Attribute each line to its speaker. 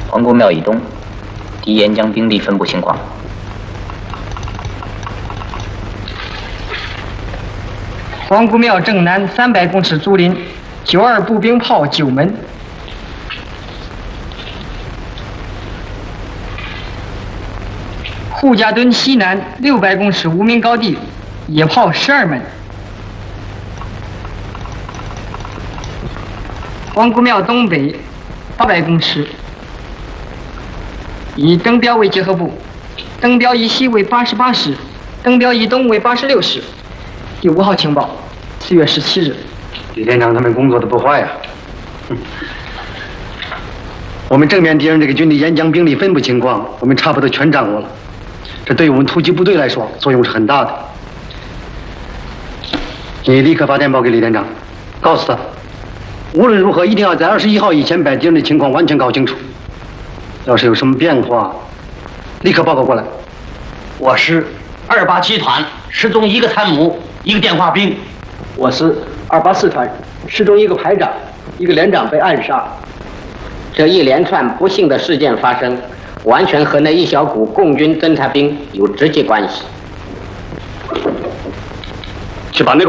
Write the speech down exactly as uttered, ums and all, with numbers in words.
Speaker 1: 皇姑庙以东，敌沿江兵力分布情况。
Speaker 2: 皇姑庙正南三百公尺竹林，九二步兵炮九门。护家墩西南六百公尺无名高地，野炮十二门。皇姑庙东北八百公尺，以登标为结合部，登标以西为八十八师，登标以东为八十六师。第五号情报，四月十七日。
Speaker 3: 李连长他们工作的不坏呀、啊。我们正面敌人这个军力沿江兵力分布情况，我们差不多全掌握了。这对于我们突击部队来说，作用是很大的。你立刻发电报给李连长，告诉他，无论如何一定要在二十一号以前把敌人的情况完全搞清楚。要是有什么变化，立刻报告过来。
Speaker 4: 我是二八七团失踪一个参谋，一个电话兵。
Speaker 5: 我是二八四团失踪一个排长，一个连长被暗杀。
Speaker 6: 这一连串不幸的事件发生，完全和那一小股共军侦察兵有直接关系。
Speaker 5: 去把那个